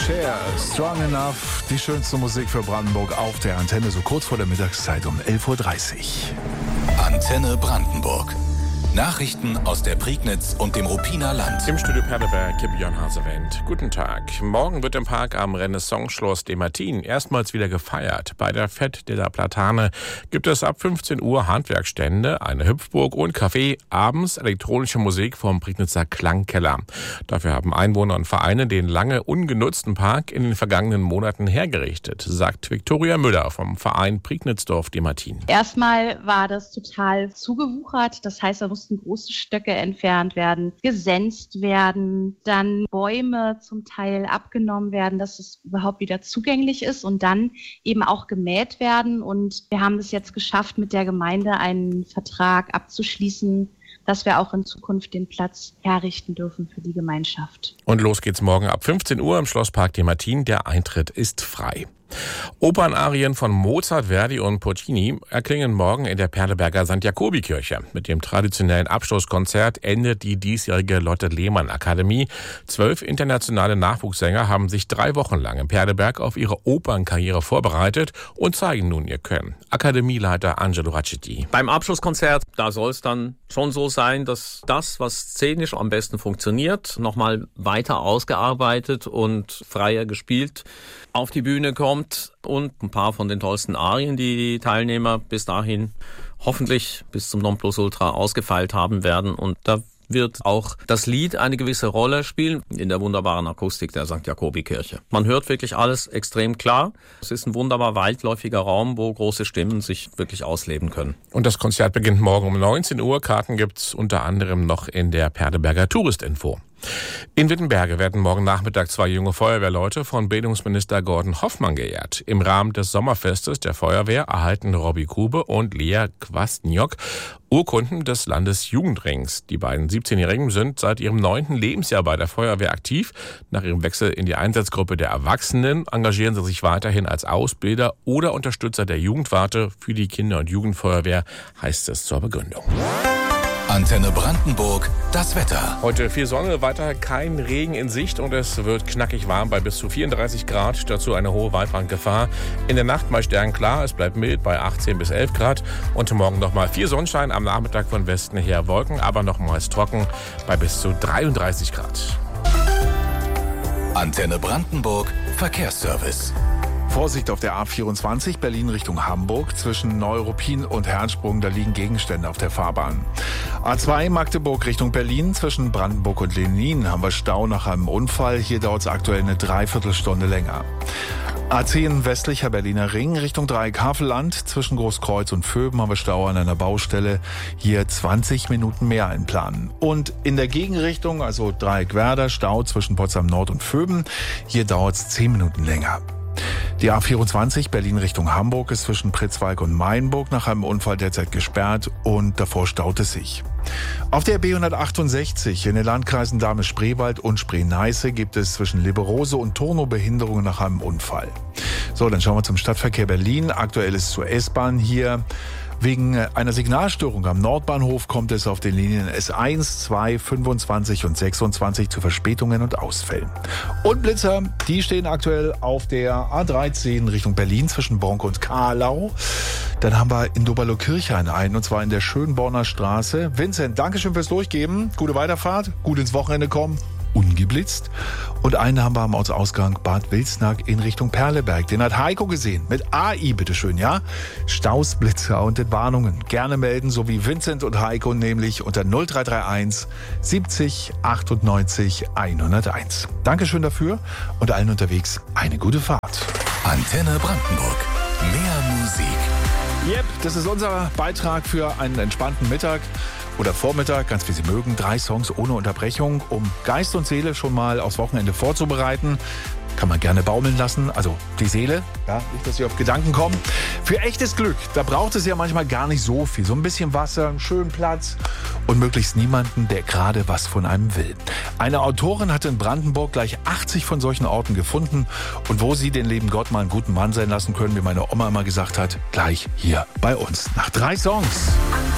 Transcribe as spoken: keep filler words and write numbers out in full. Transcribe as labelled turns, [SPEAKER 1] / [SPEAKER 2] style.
[SPEAKER 1] Cher, Strong Enough, die schönste Musik für Brandenburg auf der Antenne, so kurz vor der Mittagszeit um elf Uhr dreißig.
[SPEAKER 2] Antenne Brandenburg. Nachrichten aus der Prignitz und dem Ruppiner Land.
[SPEAKER 3] Im Studio Perleberg, Björn Hasewend. Guten Tag. Morgen wird im Park am Renaissance-Schloss de Martin erstmals wieder gefeiert. Bei der Fête de la Platane gibt es ab fünfzehn Uhr Handwerkstände, eine Hüpfburg und Café, abends elektronische Musik vom Prignitzer Klangkeller. Dafür haben Einwohner und Vereine den lange ungenutzten Park in den vergangenen Monaten hergerichtet, sagt Viktoria Müller vom Verein Prignitzdorf de Martin.
[SPEAKER 4] Erstmal war das total zugewuchert, das heißt, da mussten große Stöcke entfernt werden, gesenzt werden, dann Bäume zum Teil abgenommen werden, dass es überhaupt wieder zugänglich ist und dann eben auch gemäht werden. Und wir haben es jetzt geschafft, mit der Gemeinde einen Vertrag abzuschließen, dass wir auch in Zukunft den Platz herrichten dürfen für die Gemeinschaft.
[SPEAKER 3] Und los geht's morgen ab fünfzehn Uhr im Schlosspark de Martin. Der Eintritt ist frei. Opernarien von Mozart, Verdi und Puccini erklingen morgen in der Perleberger Sankt Jakobi-Kirche. Mit dem traditionellen Abschlusskonzert endet die diesjährige Lotte-Lehmann-Akademie. Zwölf internationale Nachwuchssänger haben sich drei Wochen lang im Perleberg auf ihre Opernkarriere vorbereitet und zeigen nun ihr Können. Akademieleiter Angelo Racchetti.
[SPEAKER 5] Beim Abschlusskonzert, da soll es dann schon so sein, dass das, was szenisch am besten funktioniert, nochmal weiter ausgearbeitet und freier gespielt auf die Bühne kommt und ein paar von den tollsten Arien, die die Teilnehmer bis dahin hoffentlich bis zum Nonplusultra ausgefeilt haben werden. Und da wird auch das Lied eine gewisse Rolle spielen in der wunderbaren Akustik der Sankt Jakobi-Kirche. Man hört wirklich alles extrem klar. Es ist ein wunderbar weitläufiger Raum, wo große Stimmen sich wirklich ausleben können.
[SPEAKER 3] Und das Konzert beginnt morgen um neunzehn Uhr. Karten gibt's unter anderem noch in der Perleberger Touristinfo. In Wittenberge werden morgen Nachmittag zwei junge Feuerwehrleute von Bildungsminister Gordon Hoffmann geehrt. Im Rahmen des Sommerfestes der Feuerwehr erhalten Robbie Kube und Lea Kwastniok Urkunden des Landesjugendrings. Die beiden siebzehnjährigen sind seit ihrem neunten Lebensjahr bei der Feuerwehr aktiv. Nach ihrem Wechsel in die Einsatzgruppe der Erwachsenen engagieren sie sich weiterhin als Ausbilder oder Unterstützer der Jugendwarte für die Kinder- und Jugendfeuerwehr, heißt es zur Begründung.
[SPEAKER 2] Antenne Brandenburg, das Wetter.
[SPEAKER 3] Heute viel Sonne, weiter kein Regen in Sicht und es wird knackig warm bei bis zu vierunddreißig Grad, dazu eine hohe Waldbrandgefahr. In der Nacht mal sternklar, es bleibt mild bei achtzehn bis elf Grad und morgen nochmal viel Sonnenschein, am Nachmittag von Westen her Wolken, aber nochmals trocken bei bis zu dreiunddreißig Grad.
[SPEAKER 2] Antenne Brandenburg, Verkehrsservice.
[SPEAKER 1] Vorsicht auf der A vierundzwanzig, Berlin Richtung Hamburg. Zwischen Neuruppin und Herrnsprung, da liegen Gegenstände auf der Fahrbahn. A zwei, Magdeburg Richtung Berlin. Zwischen Brandenburg und Lenin haben wir Stau nach einem Unfall. Hier dauert es aktuell eine Dreiviertelstunde länger. A zehn, westlicher Berliner Ring Richtung Dreieck Havelland. Zwischen Großkreuz und Vöben haben wir Stau an einer Baustelle. Hier zwanzig Minuten mehr einplanen. Und in der Gegenrichtung, also Dreieck Werder, Stau zwischen Potsdam Nord und Vöben. Hier dauert es zehn Minuten länger. Die A vierundzwanzig Berlin Richtung Hamburg ist zwischen Pritzwalk und Mainburg nach einem Unfall derzeit gesperrt und davor staut es sich. Auf der B hundertachtundsechzig in den Landkreisen Dahme-Spreewald und Spree-Neiße gibt es zwischen Liberose und Turnow Behinderungen nach einem Unfall. So, dann schauen wir zum Stadtverkehr Berlin. Aktuell ist zur S-Bahn hier. Wegen einer Signalstörung am Nordbahnhof kommt es auf den Linien S eins, zwei, fünfundzwanzig und sechsundzwanzig zu Verspätungen und Ausfällen. Und Blitzer, die stehen aktuell auf der A dreizehn Richtung Berlin zwischen Bonk und Kahlau. Dann haben wir in Doberlo-Kirchhain einen, und zwar in der Schönborner Straße. Vincent, Dankeschön fürs Durchgeben. Gute Weiterfahrt, gut ins Wochenende kommen. Ungeblitzt. Und einen haben wir am Ortsausgang Bad Wilsnack in Richtung Perleberg. Den hat Heiko gesehen. Mit A I, bitteschön, ja? Staus, Blitzer und Entwarnungen. Gerne melden, so wie Vincent und Heiko, nämlich unter null drei drei eins siebzig achtundneunzig hunderteins. Dankeschön dafür und allen unterwegs eine gute Fahrt.
[SPEAKER 2] Antenne Brandenburg. Mehr Musik.
[SPEAKER 1] Yep, das ist unser Beitrag für einen entspannten Mittag. Oder Vormittag, ganz wie Sie mögen. Drei Songs ohne Unterbrechung, um Geist und Seele schon mal aufs Wochenende vorzubereiten. Kann man gerne baumeln lassen, also die Seele, ja, nicht, dass Sie auf Gedanken kommen. Für echtes Glück, da braucht es ja manchmal gar nicht so viel. So ein bisschen Wasser, einen schönen Platz und möglichst niemanden, der gerade was von einem will. Eine Autorin hat in Brandenburg gleich achtzig von solchen Orten gefunden. Und wo Sie den lieben Gott mal einen guten Mann sein lassen können, wie meine Oma immer gesagt hat, gleich hier bei uns. Nach drei Songs.